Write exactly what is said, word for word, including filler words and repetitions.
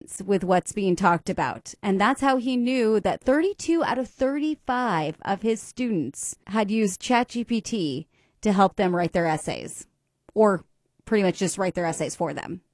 resonance with what's being talked about. And that's how he knew that thirty-two out of thirty-five of his students had used ChatGPT to help them write their essays, or pretty much just write their essays for them.